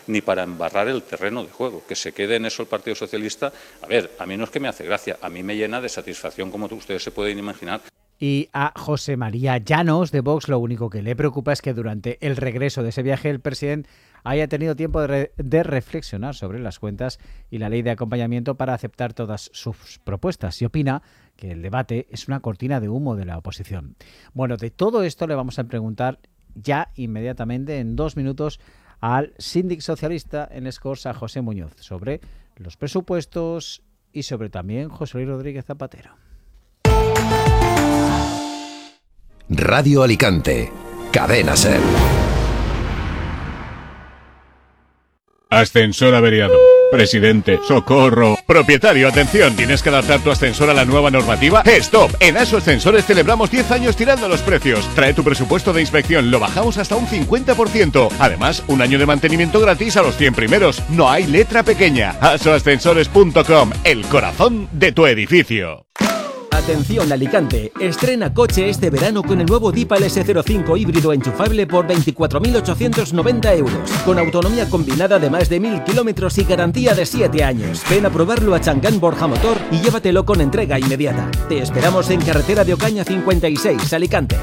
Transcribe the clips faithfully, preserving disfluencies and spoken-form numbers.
ni para embarrar el terreno de juego. Que se quede en eso el Partido Socialista, a ver, a mí no es que me hace gracia, a mí me llena de satisfacción, como ustedes se pueden imaginar. Y a José María Llanos de Vox lo único que le preocupa es que durante el regreso de ese viaje el presidente haya tenido tiempo de, re- de reflexionar sobre las cuentas y la ley de acompañamiento para aceptar todas sus propuestas. Y opina que el debate es una cortina de humo de la oposición. Bueno, de todo esto le vamos a preguntar ya inmediatamente en dos minutos al síndic socialista en Les Corts, a José Muñoz, sobre los presupuestos y sobre también José Luis Rodríguez Zapatero. Radio Alicante, Cadena SER. Ascensor averiado. Presidente, socorro. Propietario, atención. ¿Tienes que adaptar tu ascensor a la nueva normativa? ¡Stop! En ASO Ascensores celebramos diez años tirando los precios. Trae tu presupuesto de inspección, lo bajamos hasta un cincuenta por ciento. Además, un año de mantenimiento gratis a los cien primeros. No hay letra pequeña. aso ascensores punto com, el corazón de tu edificio. Atención Alicante, estrena coche este verano con el nuevo Deepal ese cero cinco híbrido enchufable por veinticuatro mil ochocientos noventa euros, con autonomía combinada de más de mil kilómetros y garantía de siete años. Ven a probarlo a Changán Borja Motor y llévatelo con entrega inmediata. Te esperamos en carretera de Ocaña cincuenta y seis, Alicante.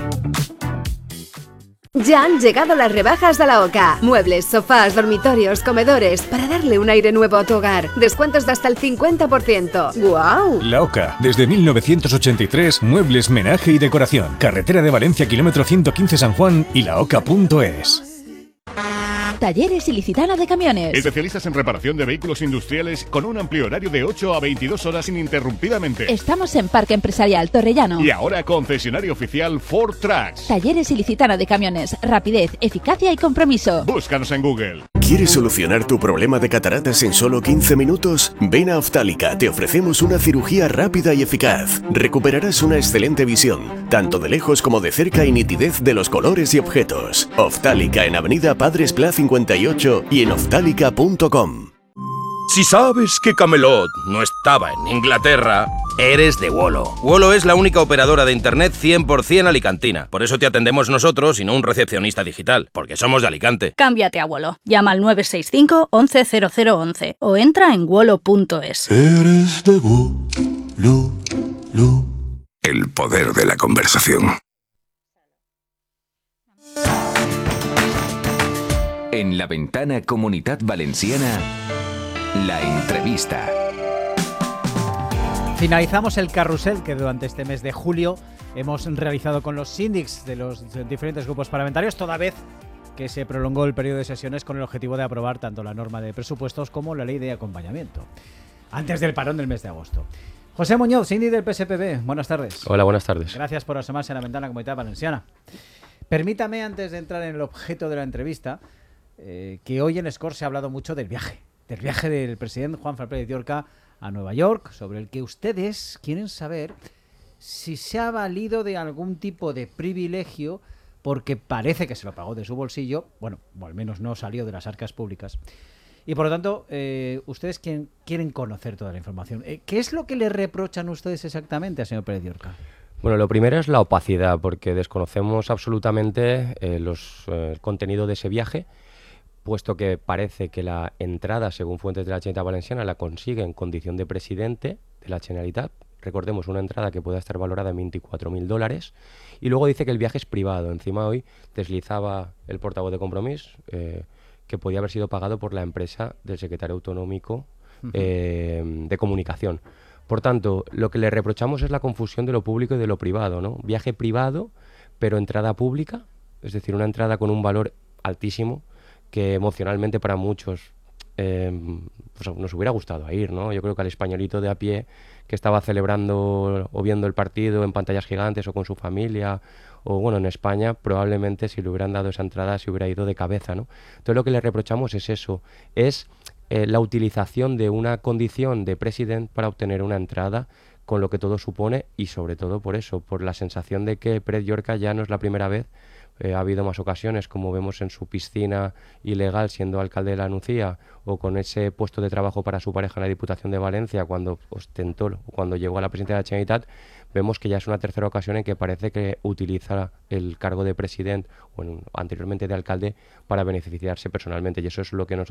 Ya han llegado las rebajas de la OCA. Muebles, sofás, dormitorios, comedores, para darle un aire nuevo a tu hogar. Descuentos de hasta el cincuenta por ciento. ¡Guau! La OCA, desde mil novecientos ochenta y tres, muebles, menaje y decoración. Carretera de Valencia, kilómetro ciento quince San Juan y la oca punto es. Talleres Ilicitana de Camiones. Especialistas en reparación de vehículos industriales con un amplio horario de ocho a veintidós horas ininterrumpidamente. Estamos en Parque Empresarial Torrellano. Y ahora concesionario oficial Ford Trucks. Talleres Ilicitana de Camiones. Rapidez, eficacia y compromiso. Búscanos en Google. ¿Quieres solucionar tu problema de cataratas en solo quince minutos? Ven a Oftálmica, te ofrecemos una cirugía rápida y eficaz. Recuperarás una excelente visión, tanto de lejos como de cerca, y nitidez de los colores y objetos. Oftálmica en Avenida Padres Pla cincuenta y ocho y en oftálmica punto com. Si sabes que Camelot no estaba en Inglaterra, eres de Wolo. Wolo es la única operadora de internet cien por ciento alicantina. Por eso te atendemos nosotros y no un recepcionista digital, porque somos de Alicante. Cámbiate a Wolo. Llama al nueve seis cinco, once cero cero once o entra en wolo punto es. Eres de Wolo. El poder de la conversación. En la ventana Comunitat Valenciana, la entrevista. Finalizamos el carrusel que durante este mes de julio hemos realizado con los síndics de los diferentes grupos parlamentarios, toda vez que se prolongó el periodo de sesiones con el objetivo de aprobar tanto la norma de presupuestos como la ley de acompañamiento, antes del parón del mes de agosto. José Muñoz, síndic del P S P B, buenas tardes. Hola, buenas tardes. Gracias por asomarse a la ventana Comunitat Valenciana. Permítame, antes de entrar en el objeto de la entrevista, eh, que hoy en Les Corts se ha hablado mucho del viaje, del viaje del presidente Juan Pérez Llorca a Nueva York, sobre el que ustedes quieren saber si se ha valido de algún tipo de privilegio, porque parece que se lo pagó de su bolsillo, bueno, o al menos no salió de las arcas públicas. Y por lo tanto, eh, ustedes quieren, quieren conocer toda la información. Eh, ¿Qué es lo que le reprochan ustedes exactamente al señor Pérez Llorca? Bueno, lo primero es la opacidad, porque desconocemos absolutamente eh, los, eh, el contenido de ese viaje, puesto que parece que la entrada, según fuentes de la Generalitat Valenciana, la consigue en condición de presidente de la Generalitat. Recordemos, una entrada que pueda estar valorada en veinticuatro mil dólares. Y luego dice que el viaje es privado. Encima hoy deslizaba el portavoz de Compromís eh, que podía haber sido pagado por la empresa del secretario autonómico eh, de comunicación. Por tanto, lo que le reprochamos es la confusión de lo público y de lo privado, ¿no? Viaje privado, pero entrada pública, es decir, una entrada con un valor altísimo, que emocionalmente para muchos eh, pues nos hubiera gustado ir, ¿no? Yo creo que al españolito de a pie que estaba celebrando o viendo el partido en pantallas gigantes o con su familia, o bueno, en España, probablemente si le hubieran dado esa entrada se hubiera ido de cabeza, ¿no? Entonces lo que le reprochamos es eso, es eh, la utilización de una condición de presidente para obtener una entrada, con lo que todo supone, y sobre todo por eso, por la sensación de que Pérez Llorca ya no es la primera vez. Eh, ha habido más ocasiones, como vemos en su piscina ilegal siendo alcalde de la Nucía, o con ese puesto de trabajo para su pareja en la Diputación de Valencia cuando ostentó, cuando llegó a la presidencia de la Generalitat. Vemos que ya es una tercera ocasión en que parece que utiliza el cargo de presidente o en, anteriormente de alcalde para beneficiarse personalmente, y eso es lo que nos